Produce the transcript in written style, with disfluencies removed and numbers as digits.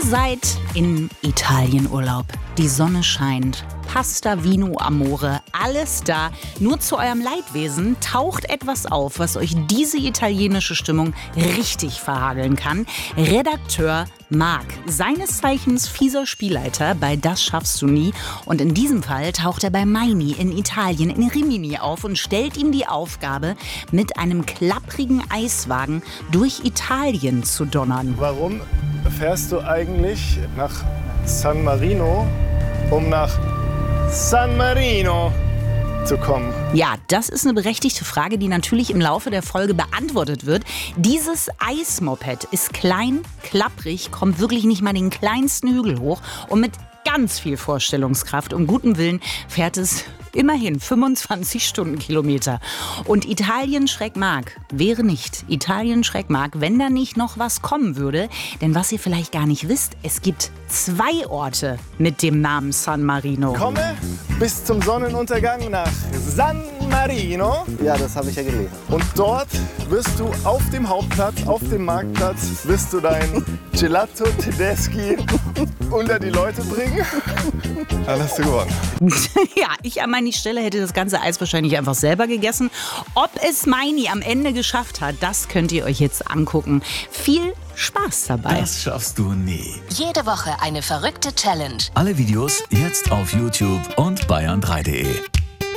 seid in Italienurlaub. Die Sonne scheint. Pasta, Vino, Amore, alles da. Nur zu eurem Leidwesen taucht etwas auf, was euch diese italienische Stimmung richtig verhageln kann. Redakteur Marc, seines Zeichens fieser Spielleiter bei Das schaffst du nie. Und in diesem Fall taucht er bei Maini in Italien in Rimini auf und stellt ihm die Aufgabe, mit einem klapprigen Eiswagen durch Italien zu donnern. Warum fährst du eigentlich nach San Marino, um nach San Marino zu kommen? Ja, das ist eine berechtigte Frage, die natürlich im Laufe der Folge beantwortet wird. Dieses Eismoped ist klein, klapprig, kommt wirklich nicht mal den kleinsten Hügel hoch und mit ganz viel Vorstellungskraft und gutem Willen fährt es immerhin 25 Stundenkilometer. Und Italien-Schreck Marc wäre nicht Italien-Schreck Marc, wenn da nicht noch was kommen würde. Denn was ihr vielleicht gar nicht wisst, es gibt 2 Orte mit dem Namen San Marino. Komme bis zum Sonnenuntergang nach San Marino. Ja, das habe ich ja gelesen. Und dort wirst du auf dem Hauptplatz, auf dem Marktplatz, wirst du dein Gelato Tedeschi unter die Leute bringen. Dann hast du gewonnen. Ja, ich an meiner Stelle hätte das ganze Eis wahrscheinlich einfach selber gegessen. Ob es Maini am Ende geschafft hat, das könnt ihr euch jetzt angucken. Viel Spaß dabei. Das schaffst du nie. Jede Woche eine verrückte Challenge. Alle Videos jetzt auf YouTube und bayern3.de.